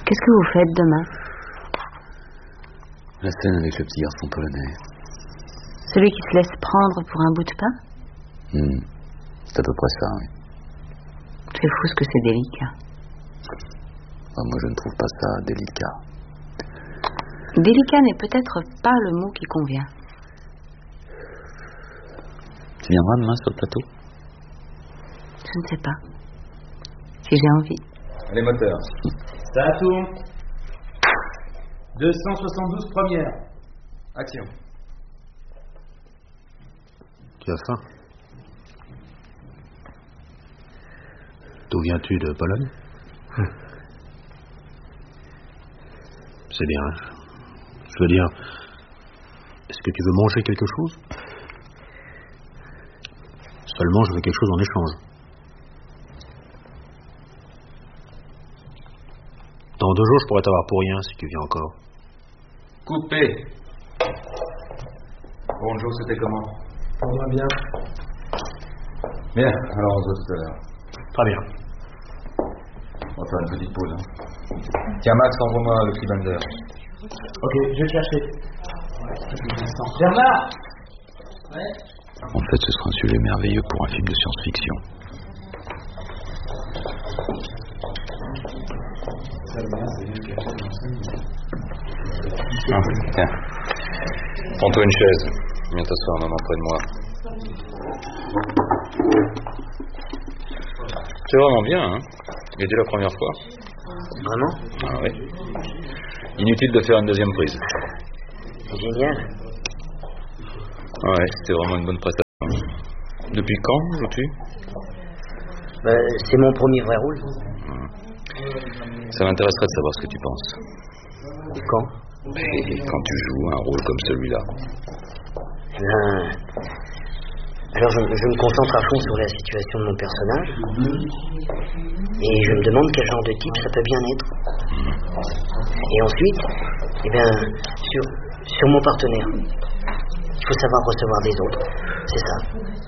Qu'est-ce que vous faites demain? La scène avec le petit garçon polonais. Celui qui se laisse prendre pour un bout de pain? C'est à peu près ça, oui. C'est fou ce que c'est délicat. Moi, je ne trouve pas ça délicat. Délicat n'est peut-être pas le mot qui convient. Tu viendras demain sur le plateau? Je ne sais pas. Si j'ai envie. Les moteurs. Ça tourne. 272 première. Action. Tu as faim? D'où viens-tu, de Pologne? C'est bien. Je veux dire, est-ce que tu veux manger quelque chose? Seulement, je veux quelque chose en échange. Dans 2 jours, je pourrais t'avoir pour rien si tu viens encore. Coupé. Bonjour, c'était comment? On va bien. Bien, alors on se voit tout à l'heure. Très bien. On va faire une petite pause. Tiens, Max, envoie-moi le cylinder. Ok, je vais le chercher. Bernard! Ouais? En fait, ce sera un sujet merveilleux pour un film de science-fiction. Tiens. Prends-toi une chaise. Viens t'asseoir un moment près de moi. C'est vraiment bien, hein? Et dès la première fois. Vraiment? Ah oui. Inutile de faire une deuxième prise. Génial. Ouais, c'était vraiment une bonne prestation. Depuis quand joues-tu? C'est mon premier vrai rôle. Ça m'intéresserait de savoir ce que tu penses. Quand? Et quand tu joues un rôle comme celui-là. Alors je me concentre à fond sur la situation de mon personnage. Et je me demande quel genre de type ça peut bien être. Et ensuite, sur mon partenaire. Il faut savoir recevoir des autres. C'est ça.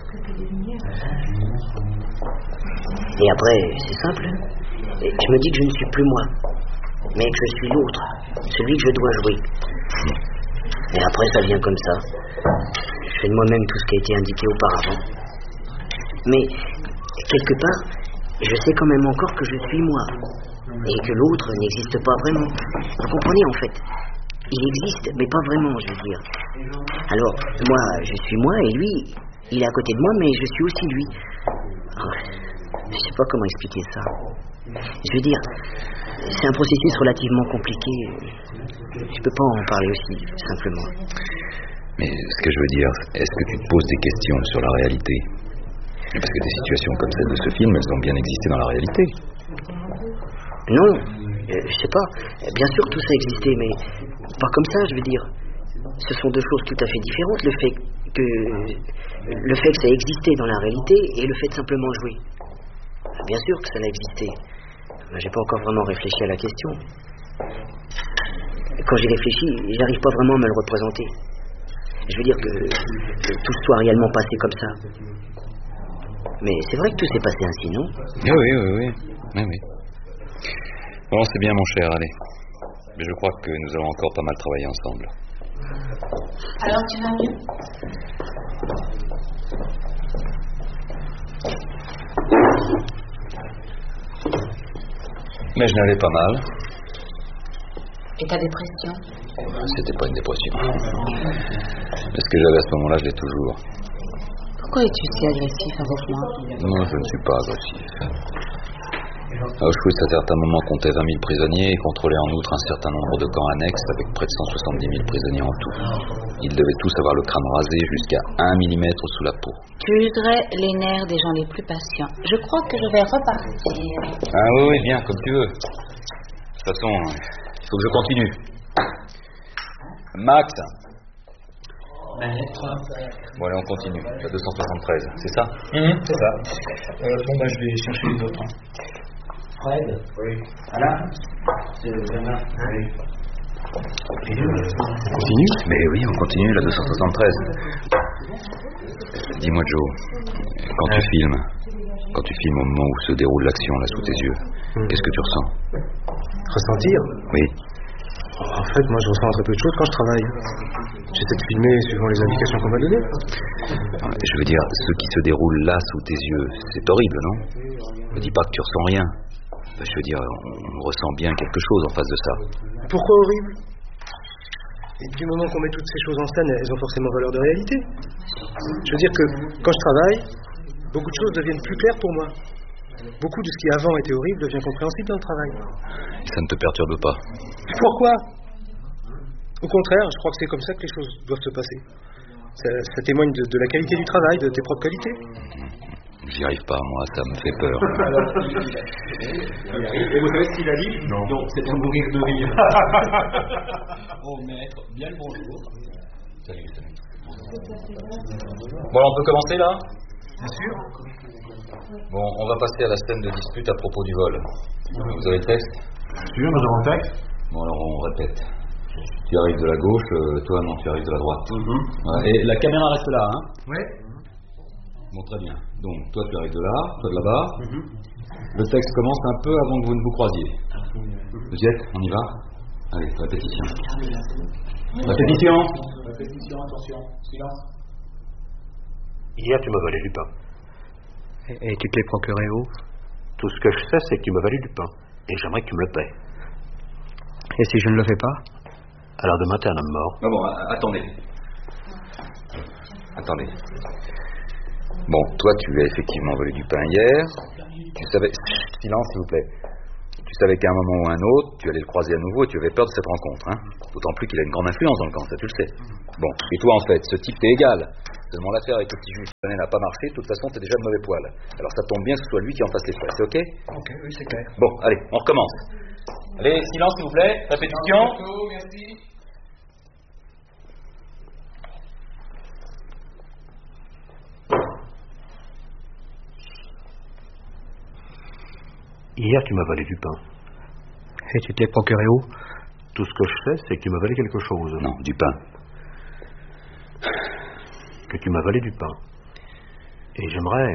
Et après, c'est simple. Je me dis que je ne suis plus moi, mais que je suis l'autre, celui que je dois jouer. Et après, ça vient comme ça. Je fais de moi-même tout ce qui a été indiqué auparavant. Mais, quelque part, je sais quand même encore que je suis moi, et que l'autre n'existe pas vraiment. Vous comprenez, en fait? Il existe, mais pas vraiment, je veux dire. Alors, moi, je suis moi, et lui, il est à côté de moi, mais je suis aussi lui. Je sais pas comment expliquer ça. Je veux dire, c'est un processus relativement compliqué. Je peux pas en parler aussi simplement. Mais ce que je veux dire, est-ce que tu te poses des questions sur la réalité? Parce que des situations comme celle de ce film, elles ont bien existé dans la réalité. Non, je sais pas. Bien sûr que tout ça existait, mais pas comme ça, je veux dire. Ce sont deux choses tout à fait différentes. Le fait que ça existait dans la réalité et le fait de simplement jouer. Bien sûr que ça a existé. Mais j'ai pas encore vraiment réfléchi à la question. Quand j'y réfléchis, j'arrive pas vraiment à me le représenter. Je veux dire que tout soit réellement passé comme ça. Mais c'est vrai que tout s'est passé ainsi, non? Oui. Bon, c'est bien, mon cher, allez. Mais je crois que nous allons encore pas mal travailler ensemble. Alors, tu vas mieux? Mais je n'allais pas mal. Et ta dépression? C'était pas une dépression. Mais ce que j'avais à ce moment-là, je l'ai toujours. Pourquoi es-tu si agressif avec moi? Non, je ne suis pas agressif. À Auschwitz, à certains moments, comptait 20 000 prisonniers et contrôlait en outre un certain nombre de camps annexes avec près de 170 000 prisonniers en tout. Ils devaient tous avoir le crâne rasé jusqu'à 1 millimètre sous la peau. Tu userais les nerfs des gens les plus patients. Je crois que je vais repartir. Ah oui, bien, comme tu veux. De toute façon, il faut que je continue. Max. Bon, allez, on continue. La 273, c'est ça? C'est ça. Je vais chercher les autres. Fred? Oui. Alain? C'est Bernard? Oui. On continue? Mais oui, on continue, la 273. Dis-moi, Joe, quand tu filmes au moment où se déroule l'action là sous tes yeux, qu'est-ce que tu ressens? Ressentir? Oui. En fait, moi, je ressens très peu de choses quand je travaille. J'essaie de filmer suivant les indications qu'on m'a données. Je veux dire, ce qui se déroule là sous tes yeux, c'est horrible, non? Ne dis pas que tu ressens rien. Je veux dire, on ressent bien quelque chose en face de ça. Pourquoi horrible? Et du moment qu'on met toutes ces choses en scène, elles ont forcément valeur de réalité. Je veux dire que quand je travaille, beaucoup de choses deviennent plus claires pour moi. Beaucoup de ce qui avant était horrible devient compréhensible dans le travail. Ça ne te perturbe pas? Pourquoi? Au contraire, je crois que c'est comme ça que les choses doivent se passer. Ça témoigne de la qualité du travail, de tes propres qualités. J'y arrive pas, moi, ça me fait peur. Et vous savez ce qu'il a dit? Non, c'est un mourir de rire. Oh maître, bien le bonjour. Salut. Bon, on peut commencer là? Bien sûr. Bon, on va passer à la scène de dispute à propos du vol. Vous avez le texte? Sûr, nous avons le texte. Bon, alors on répète. Tu arrives de la gauche, toi non, tu arrives de la droite. Voilà. Et la caméra reste là, hein? Oui. Bon, très bien. Donc, toi tu arrives de là, toi de là-bas. Le texte commence un peu avant que vous ne vous croisiez. Vous y êtes? On y va? Allez, répétition. Répétition. Répétition, attention. Silence. Hier, tu m'as volé du pain. Et tu te l'es procuré où? Tout ce que je sais, c'est que tu m'as volé du pain. Et j'aimerais que tu me le paies. Et si je ne le fais pas? Alors demain, t'es un homme mort. Ah bon, attendez. Bon, toi, tu as effectivement volé du pain hier. Tu savais... Silence, s'il vous plaît. Tu savais qu'à un moment ou à un autre, tu allais le croiser à nouveau et tu avais peur de cette rencontre, hein. D'autant plus qu'il a une grande influence dans le camp, ça tu le sais. Bon, et toi, en fait, ce type t'est égal. Seulement l'affaire avec le petit juge n'a pas marché, de toute façon, t'es déjà de mauvais poil. Alors ça tombe bien que ce soit lui qui en fasse les frais, c'est ok? Ok, oui, c'est clair. Bon, allez, on recommence. Allez, silence, s'il vous plaît. Répétition. Merci. Hier, tu m'as volé du pain. Et tu te l'es procuré où? Tout ce que je sais, c'est que tu m'as volé quelque chose. Non, du pain. Que tu m'as volé du pain. Et j'aimerais...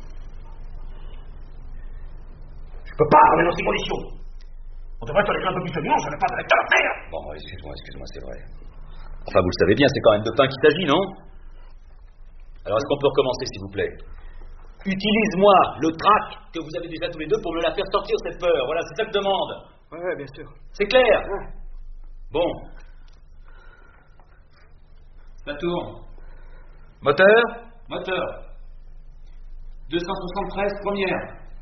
Je peux pas travailler dans ces conditions. On devrait te laisser un peu plus de nuance, je n'ai pas de lecteur à faire. Bon, excuse-moi, c'est vrai. Enfin, vous le savez bien, c'est quand même de pain qu'il s'agit, non? Alors, est-ce qu'on peut recommencer, s'il vous plaît? Utilise-moi le trac que vous avez déjà tous les deux pour me la faire sortir, cette peur. Voilà, c'est ça que je demande. Ouais, bien sûr. C'est clair? Ouais. Bon. Ça tourne. Moteur? Moteur. 273, première.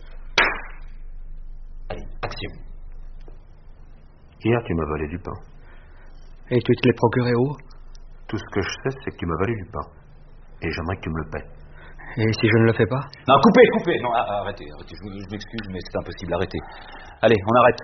Allez, action. Hier, tu m'as volé du pain. Et tu te l'es procuré où? Tout ce que je sais, c'est que tu m'as volé du pain. Et j'aimerais que tu me le paies. Et si je ne le fais pas? Non, coupez. Non, arrêtez. Je m'excuse, mais c'est impossible. Arrêtez. Allez, on arrête.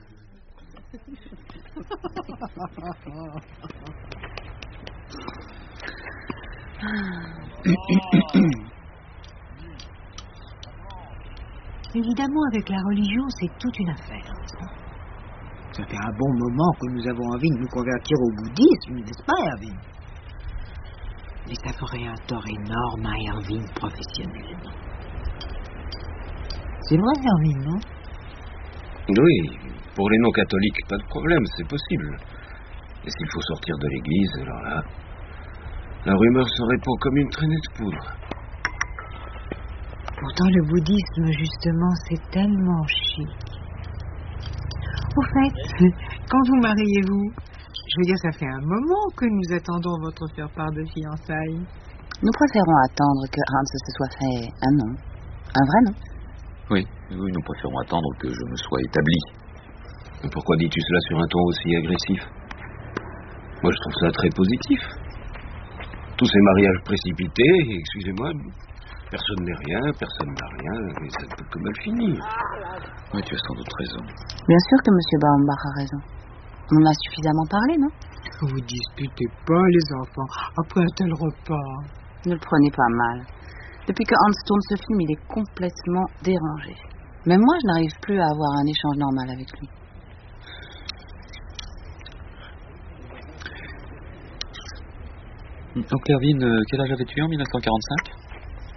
Évidemment, avec la religion, c'est toute une affaire. Ça fait un bon moment que nous avons envie de nous convertir au bouddhisme, n'est-ce pas, Erwin? Et ça ferait un tort énorme à Erwin professionnellement. C'est vrai, Erwin, non? Oui, pour les non-catholiques, pas de problème, c'est possible. Et s'il faut sortir de l'église, alors là, la rumeur se répand comme une traînée de poudre. Pourtant, le bouddhisme, justement, c'est tellement chic. Au fait, quand vous mariez-vous, je veux dire, ça fait un moment que nous attendons votre faire-part de fiançailles. Nous préférons attendre que Hans se soit fait un nom. Un vrai nom. Oui, nous préférons attendre que je me sois établi. Pourquoi dis-tu cela sur un ton aussi agressif? Moi, je trouve ça très positif. Tous ces mariages précipités, excusez-moi, personne n'est rien, personne n'a rien, et ça ne peut que mal finir. Oui, tu as sans doute raison. Bien sûr que M. Baumbach a raison. On en a suffisamment parlé, non? Vous disputez pas, les enfants, après un tel repas. Ne le prenez pas mal. Depuis que Hans tourne ce film, il est complètement dérangé. Même moi, je n'arrive plus à avoir un échange normal avec lui. Donc, Erwin, quel âge avais-tu en 1945?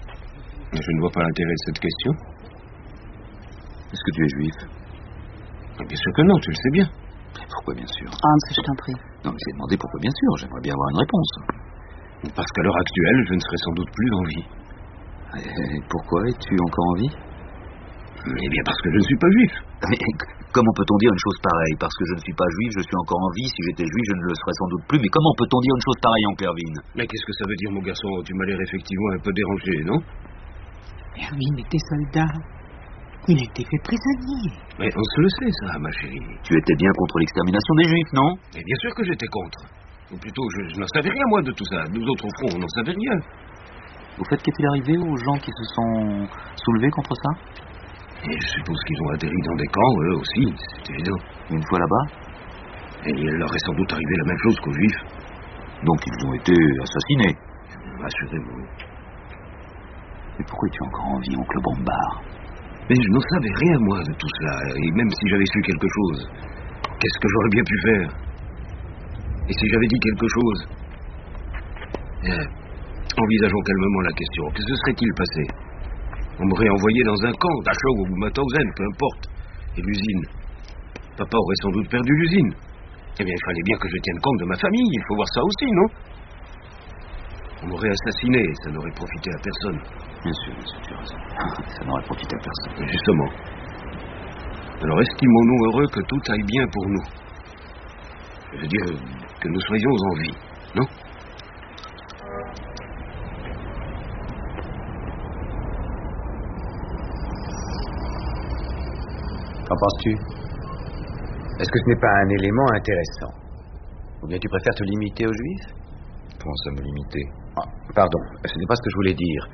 Je ne vois pas l'intérêt de cette question. Est-ce que tu es juif? Bien sûr que non, tu le sais bien. Mais pourquoi bien sûr? Hans, je t'en prie. Non, mais j'ai demandé pourquoi bien sûr, j'aimerais bien avoir une réponse. Parce qu'à l'heure actuelle, je ne serai sans doute plus en vie. Et pourquoi es-tu encore en vie? Eh bien parce que je ne suis pas juif. Mais comment peut-on dire une chose pareille? Parce que je ne suis pas juif, je suis encore en vie. Si j'étais juif, je ne le serais sans doute plus. Mais comment peut-on dire une chose pareille, oncle Erwin? Mais qu'est-ce que ça veut dire, mon garçon? Tu m'as l'air effectivement un peu dérangé, non? Erwin était soldat. Il a été fait prisonnier. Mais on se le sait, ça, ma chérie. Tu étais bien contre l'extermination des juifs, non? Mais bien sûr que j'étais contre. Ou plutôt, je n'en savais rien, moi, de tout ça. Nous autres, au front, on n'en savait rien. Au fait, qu'est-il arrivé aux gens qui se sont soulevés contre ça? Et je suppose qu'ils ont atterri dans des camps, eux aussi, c'est évident. Une fois là-bas? Et il leur est sans doute arrivé la même chose qu'aux juifs. Donc ils ont été assassinés? Assurément. Mais pourquoi es-tu encore en vie, oncle Bombard? Mais je n'en savais rien, moi, de tout cela. Et même si j'avais su quelque chose, qu'est-ce que j'aurais bien pu faire? Et si j'avais dit quelque chose? Envisageons calmement la question. Que se serait-il passé? On m'aurait envoyé dans un camp, Dachau ou Mauthausen, peu importe. Et l'usine. Papa aurait sans doute perdu l'usine. Eh bien, il fallait bien que je tienne compte de ma famille. Il faut voir ça aussi, non? On m'aurait assassiné et ça n'aurait profité à personne. Bien sûr, tu as raison. Ça n'aurait profité à personne. Justement. Alors, estimons-nous heureux que tout aille bien pour nous. Je veux dire que nous soyons en vie, non? Qu'en penses-tu? Est-ce que ce n'est pas un élément intéressant? Ou bien tu préfères te limiter aux Juifs? Comment ça, me limiter? Ah, pardon, ce n'est pas ce que je voulais dire.